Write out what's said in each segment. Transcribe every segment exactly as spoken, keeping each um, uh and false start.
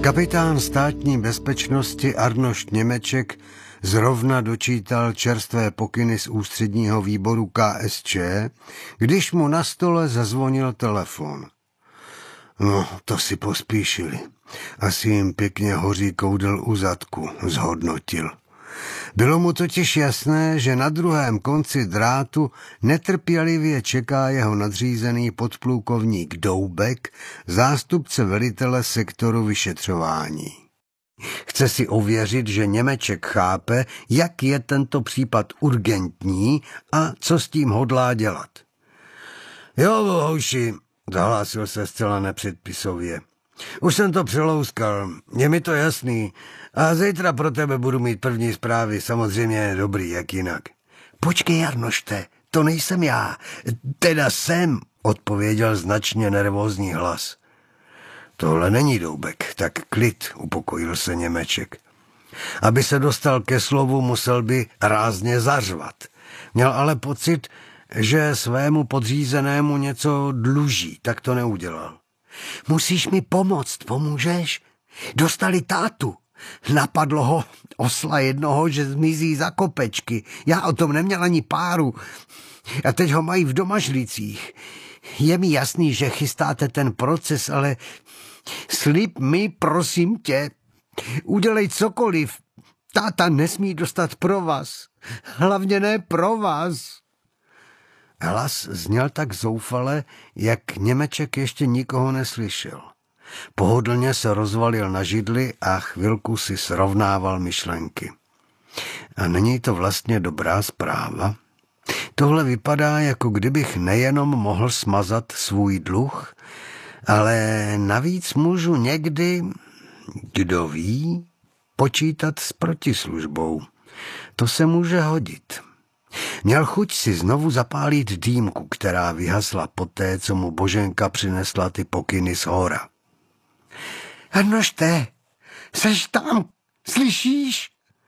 Kapitán státní bezpečnosti Arnošt Němeček zrovna dočítal čerstvé pokyny z ústředního výboru K S Č, když mu na stole zazvonil telefon. No, to si pospíšili. Asi jim pěkně hoří koudel u zadku, zhodnotil. Bylo mu totiž jasné, že na druhém konci drátu netrpělivě čeká jeho nadřízený podplukovník Doubek, zástupce velitele sektoru vyšetřování. Chce si ověřit, že Němeček chápe, jak je tento případ urgentní a co s tím hodlá dělat. Jo, hoši, zahlásil se zcela nepředpisově. Už jsem to přelouskal, je mi to jasný a zítra pro tebe budu mít první zprávy, samozřejmě dobrý, jak jinak. Počkej, Arnošte, to nejsem já, teda jsem, odpověděl značně nervózní hlas. Tohle není Doubek, tak klid, upokojil se Němeček. Aby se dostal ke slovu, musel by rázně zařvat. Měl ale pocit, že svému podřízenému něco dluží, tak to neudělal. Musíš mi pomoct, pomůžeš? Dostali tátu. Napadlo ho osla jednoho, že zmizí za kopečky. Já o tom neměl ani páru. A teď ho mají v domažlicích. Je mi jasný, že chystáte ten proces, ale slib mi, prosím tě, udělej cokoliv. Táta nesmí dostat provaz. Hlavně ne provaz. Hlas zněl tak zoufale, jak Němeček ještě nikoho neslyšel. Pohodlně se rozvalil na židli a chvilku si srovnával myšlenky. A není to vlastně dobrá zpráva? Tohle vypadá, jako kdybych nejenom mohl smazat svůj dluh, ale navíc můžu někdy, kdo ví, počítat s protislužbou. To se může hodit. Měl chuť si znovu zapálit dýmku, která vyhasla poté, co mu Boženka přinesla ty pokyny z hora. Arnošte, seš tam, slyšíš?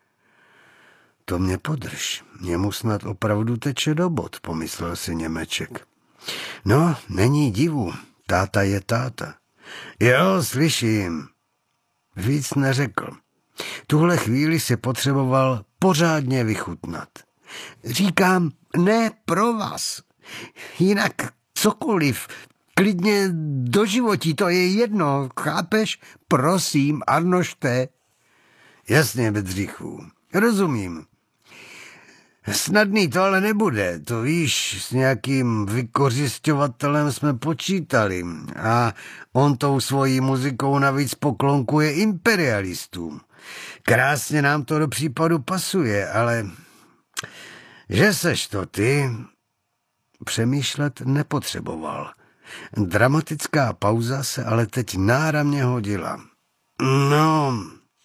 To mě podrž, němu snad opravdu teče do bod, pomyslel si Němeček. No, není divu, táta je táta. Jo, slyším. Víc neřekl. Tuhle chvíli si potřeboval pořádně vychutnat. Říkám, ne pro vás. Jinak cokoliv, klidně do životí, to je jedno, chápeš? Prosím, Arnošte. Jasně, Bedřichu, rozumím. Snadný to ale nebude, to víš, s nějakým vykořisťovatelem jsme počítali a on tou svojí muzikou navíc poklonkuje imperialistům. Krásně nám to do případu pasuje, ale že seš to ty, přemýšlet nepotřeboval. Dramatická pauza se ale teď náramně hodila. No,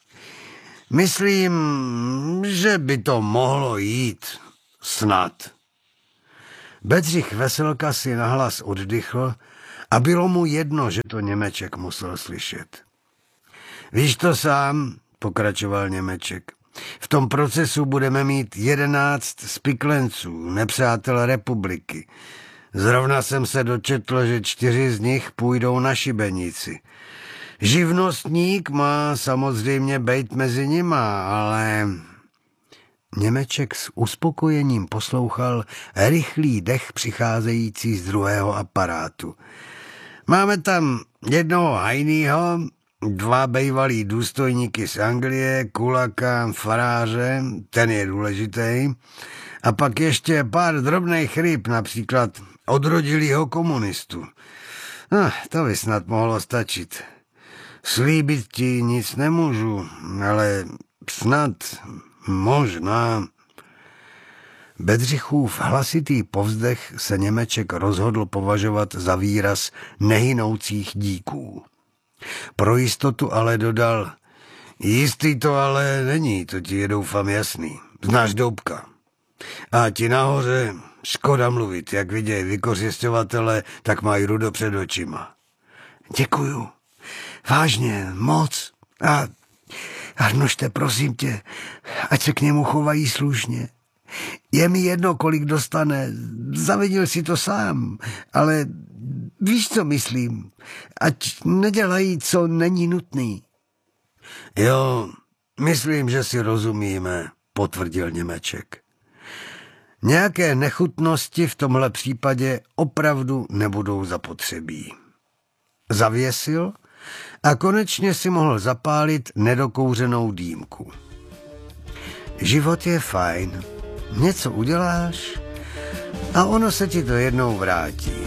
myslím, že by to mohlo jít. Snad. Bedřich Veselka si nahlas oddychl a bylo mu jedno, že to Němeček musel slyšet. Víš to sám, pokračoval Němeček. V tom procesu budeme mít jedenáct spiklenců, nepřátel republiky. Zrovna jsem se dočetl, že čtyři z nich půjdou na šibenici. Živnostník má samozřejmě bejt mezi nima, ale... Němeček s uspokojením poslouchal rychlý dech přicházející z druhého aparátu. Máme tam jednoho hajnýho, dva bejvalí důstojníky z Anglie, kulaka, faráře, ten je důležitý, a pak ještě pár drobných ryb, například odrodilýho komunistu. No, to by snad mohlo stačit. Slíbit ti nic nemůžu, ale snad, možná. Bedřichův hlasitý povzdech se Němeček rozhodl považovat za výraz nehynoucích díků. Pro jistotu ale dodal, jistý to ale není, to ti je doufám jasný. Znáš Doubka. A ti nahoře škoda mluvit, jak vidějí vykořisťovatele, tak mají rudo před očima. Děkuju. Vážně, moc. A Arnošte, prosím tě, ať se k němu chovají slušně. Je mi jedno, kolik dostane, zavinil si to sám, ale víš, co myslím, ať nedělají, co není nutný. Jo, myslím, že si rozumíme, potvrdil Němeček. Nějaké nechutnosti v tomhle případě opravdu nebudou zapotřebí. Zavěsil a konečně si mohl zapálit nedokouřenou dýmku. Život je fajn. Něco uděláš a ono se ti to jednou vrátí.